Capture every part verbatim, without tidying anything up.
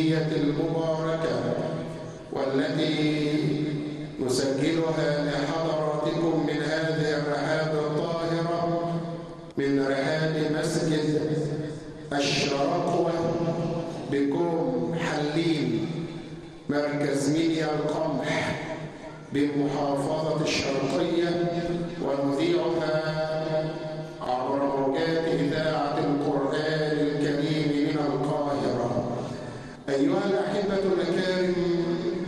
المباركة والتي نسجلها لحضراتكم من هذه الرحاب الطاهرة من رحاب مسجد الشرقوة بكوم حليم مركز مينيا القمح بمحافظة الشرقية، ونذيعها عبر موجات إذاعة القرآن الكريم من القاهرة. أيها الأحبة الأكارم،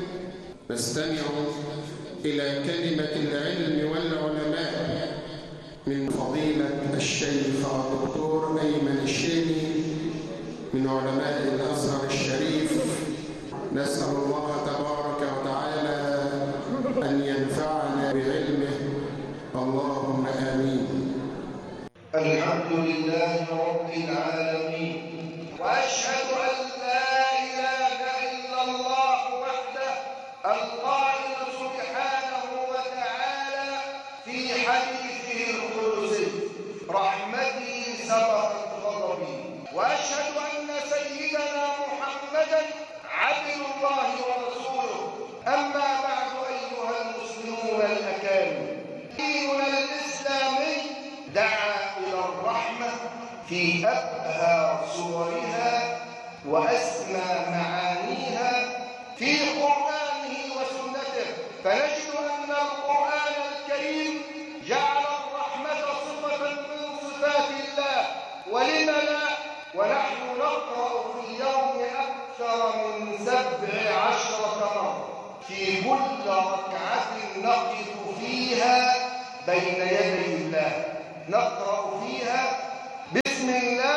نستمع إلى كلمة العلم والعلماء من فضيلة الشيخ الدكتور أيمن الشامي من علماء الأزهر الشريف. نسأل الله تبارك وتعالى أن ينفعنا بعلمه، اللهم آمين. الحمد لله رب العالمين، وأشهد أن لا إله إلا الله وحده القائل سبحانه وتعالى في حديثه القدسي: رحمتي سبقت غضبي. وأشهد أن سيدنا محمدا عبد الله ورسوله. أما بعد أيها المسلمون الأكارم، ديننا الإسلامي دعا إلى الرحمة في أبهى صورها وأسمى معانيها في قرآنه وسنته، فنجد أن القرآن الكريم جعل الرحمة صفة من صفات الله، ولم لا؟ ونحن نقرأ في اليوم أكثر من سبع عشرة مرة في كل ركعة نقف فيها بين يدي الله، نقرأ فيها بسم الله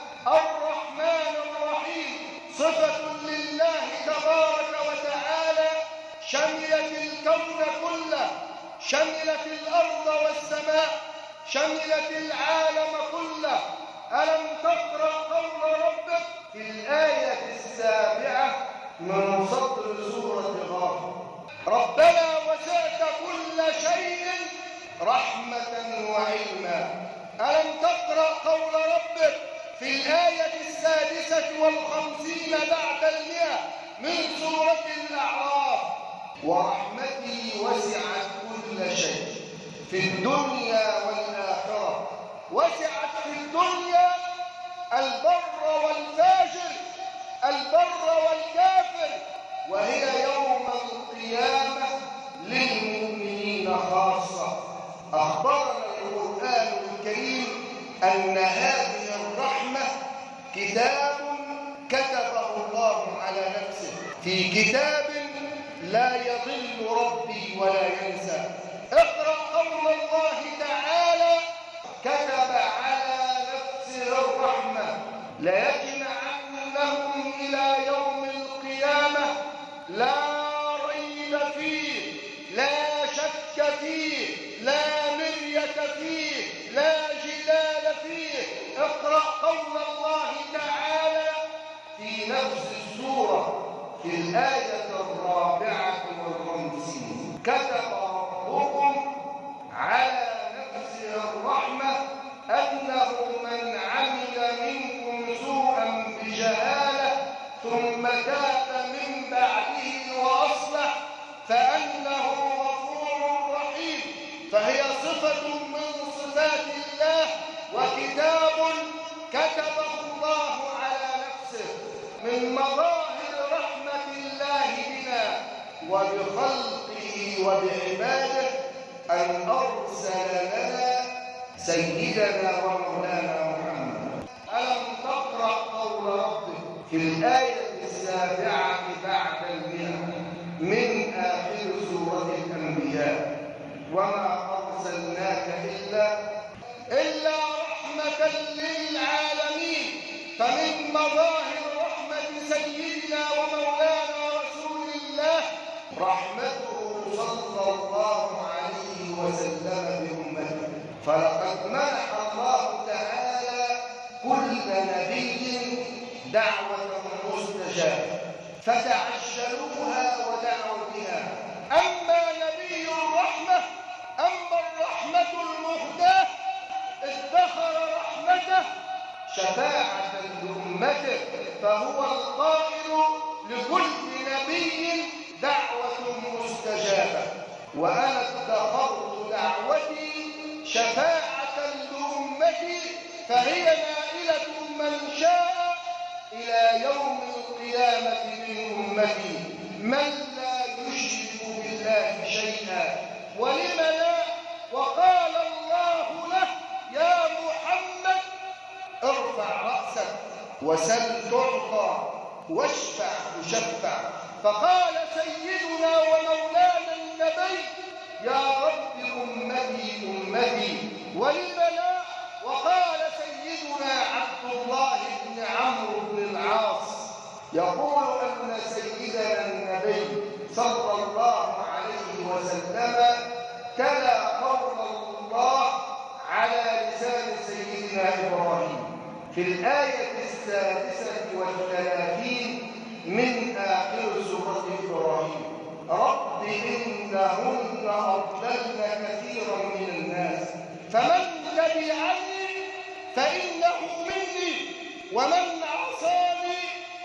الرحمن الرحيم، صفة لله تبارك وتعالى شملت الكون كله، شملت الأرض والسماء، شملت العالم كله. ألم تقرأ قول ربك في الآية السابعة من صدر سورة غافر: ربنا وسعت كل شيء رحمة وعلما. ألم تقرأ قول ربك في الآية السادسة والخمسين بعد المئة من سورة الأعراف: ورحمتي وسعت كل شيء في الدنيا والآخرة. وسعت في الدنيا البر والفاجر، البر والكافر، وهي يوم القيامة للمؤمنين خاصة. أخبرنا القرآن الكريم أن هذه الرحمة كتاب كتبه الله على نفسه، في كتاب لا يضل ربي ولا ينسى. اقرأ قول الله تعالى: كتب على نفسه الرحمة ليجمعنهم إلى يوم القيامة لا ريب فيه، لا شك فيه، لا مرية فيه، لا جدال فيه. اقرأ قول الله تعالى في نفس السورة في الآية الرابعة والخمسين: كتب ربكم على نفسه الرحمة أنه من عمل منكم سوءا بجهالة ثم تاب من بعده وأصلح فأنه غفور رحيم. فهي صفة من صفات الله، وكتاب كتبه الله على نفسه. من مظاهر رحمة الله بنا وبخلقه وبعباده أن أرسل لنا سيدنا ومولانا محمد. ألم تقرأ قول ربك في الآية السابعة بعد المئة من آخر سورة الأنبياء: وما أرسلناك إلا إلا رحمة للعالمين. فمن مظاهر رحمة سيدنا ومولانا رسول الله رحمته صلى الله عليه وسلم بأمته. فلقد منح الله تعالى كل نبي دعوة مستجابة فتعجلوها ودعوا بها. أما نبي الرحمة، أما الرحمة المهداة، ادخر رحمته شفاعة لأمته، فهو القائل لكل نبي دعوة مستجابة، وأنا ادخرت دعوتي شفاعة لأمتي، فهي نائلة من شاء إلى يوم القيامة من أمتي من لا يشرك بالله شيئا. ولم لا؟ وقال الله له: يا محمد ارفع رأسك وسل تعطى واشفع تشفع. فقال سيدنا ومولانا النبي: يا رب أمتي أمتي. ولم لا؟ وقال سيدنا عبد الله بن عمرو بن العاص يقول أن سيدنا النبي صلى الله عليه وسلم تلا قول الله على لسان سيدنا إبراهيم في الآية السادسة والثلاثين من آخر سورة إبراهيم: رب إنهن أضللن كثيرا من الناس فمن تبعني فإنه مني ومن عصاني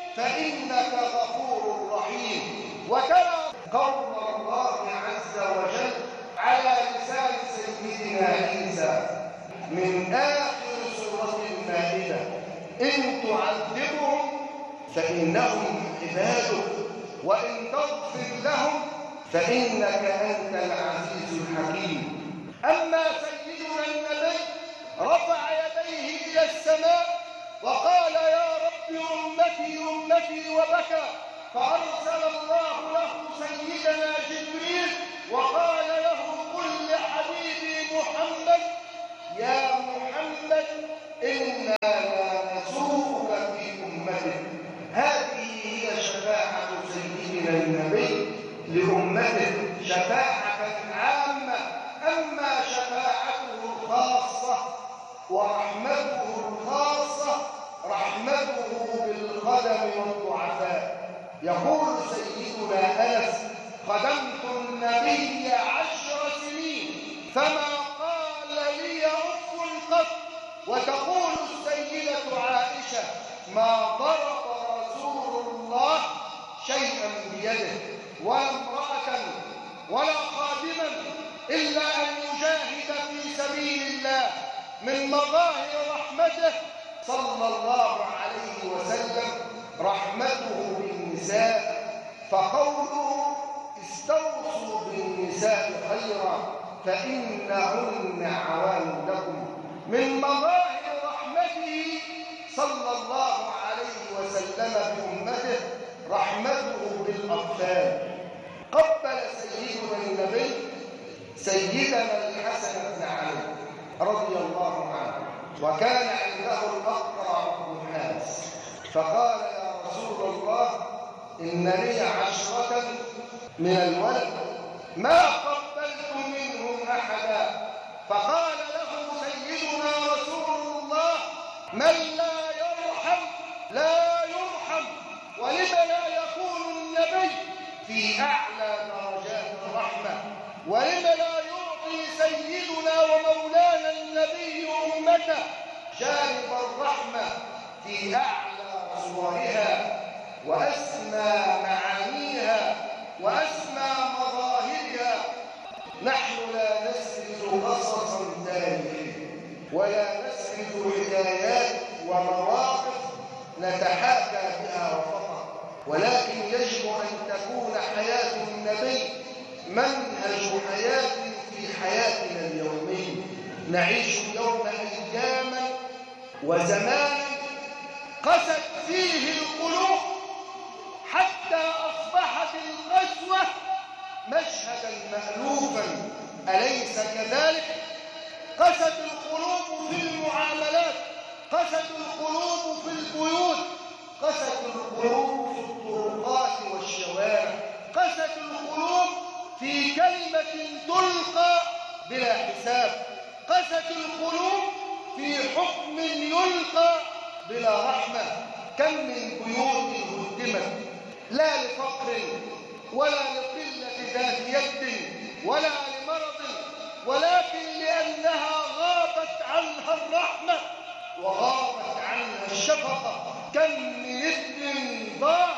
فإنك غفور رحيم. وترى قول الله عز وجل على لسان سيدنا عيسى من آخر سورة المائدة: إن تعذبهم فإنهم عبادك وإن تغفر لهم فإنك أنت العزيز الحكيم. أما سيدنا النبي رفع يديه إلى السماء وقال: يا رب أمتي أمتي، وبكى، فأرسل الله له سيدنا جبريل وقال له: قل لحبيبي محمد يا محمد إنا لا نسوءك في أمتك. هذه هي شفاعة سيدنا النبي لأمته، شفاعة عامة. أما شفاعته الخاصة ورحمته الخاصة رحمته بالخدم والضعفاء. يقول سيدنا أنس: خدمت النبي عشر سنين فما قال لي أف قط. وتقول السيدة عائشة: ما ضرب رسول الله شيئا بيده ولا امرأة ولا خادما إلا أن يجاهد في سبيل الله. من مظاهر رحمته صلى الله عليه وسلم رحمته بالنساء، فقوله: استوصوا بالنساء خيرا فإنهن عوان لكم. من مظاهر رحمته صلى الله عليه وسلم بأمته رحمته بالأطفال. قبل سيدنا النبي سيدنا الحسن بن علي رضي الله عنه، وكان عنده الأقرع بن حابس، فقال: يا رسول الله إن لي عشرة من الولد ما قبلت منهم أحدا. فقال له سيدنا رسول الله: من لا يرحم لا يرحم. ولم لا يكون النبي في أعلى درجات الرحمة؟ ولم لا يعطي سيدنا ومولانا النبي أمته جانب الرحمة في أعلى صورها وأسمى معانيها وأسمى مظاهرها؟ نحن لا نسرد قصصا تاريخية ولا نسرد حكايات ومواقف نتحاكى بها فقط، ولكن يجب أن تكون حياة النبي منهج حياة في حياتنا اليومية. نعيش اليوم أياما وزمانا قست فيه القلوب حتى أصبحت القسوة مشهدا مألوفا، أليس كذلك؟ قست القلوب في المعاملات، قست القلوب في البيوت، قست القلوب في الطرقات والشوارع، قست القلوب في كلمة تلقى بلا حساب، قست القلوب في حكم يلقى بلا رحمة. كم من بيوت هدمت لا لفقر ولا لقلة ذات يد ولا لمرض، ولكن لأنها غابت عنها الرحمة وغابت عنها الشفقة. كم من ابن ضاع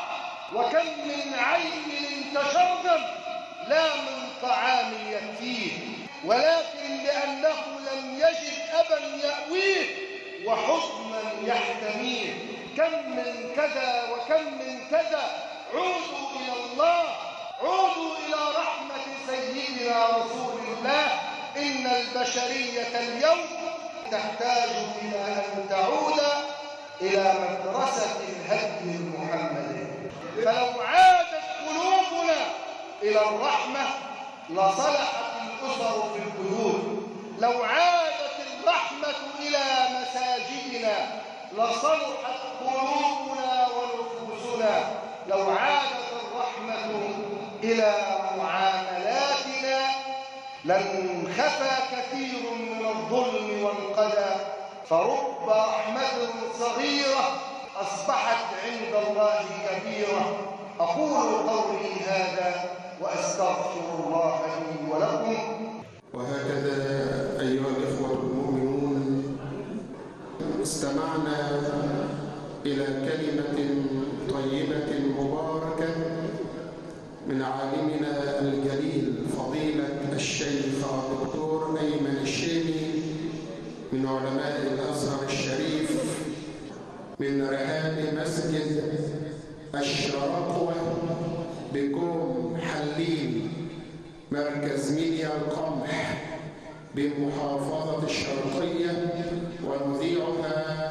وكم من عين تشرذم لا من طعام يكفيه، ولكن لأنه لم يجد أبا يأويه وحزنا يحتميه. كم من كذا وكم من كذا. عودوا إلى الله، عودوا إلى رحمة سيدنا رسول الله. إن البشرية اليوم تحتاج إلى أن تعود إلى مدرسة الهدي المحمدي. فلو عادت قلوبنا إلى الرحمة لصلحت الأسر في البيوت. لو عادت الرحمة إلى مساجدنا لصلحت قلوبنا ونفوسنا. لو عادت الرحمة إلى معاملاتنا لانخفى كثير من الظلم وانقضى. فرب رحمة صغيرة أصبحت عند الله كبيرة. أقول قولي هذا وأستغفر الله لي ولكم. وهكذا أيها الإخوة المؤمنون، استمعنا إلى كلمة طيبة مباركة من عالمنا الجليل فضيلة الشيخ الدكتور أيمن الشيمي من علماء الأزهر الشريف، من رحاب مسجد الشرقوة بكوم حليم مركز ميديا القمح بمحافظة الشرقية، ونذيعها